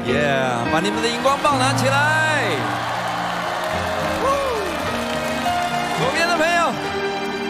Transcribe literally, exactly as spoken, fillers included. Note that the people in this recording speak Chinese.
耶！把你们的荧光棒拿起来。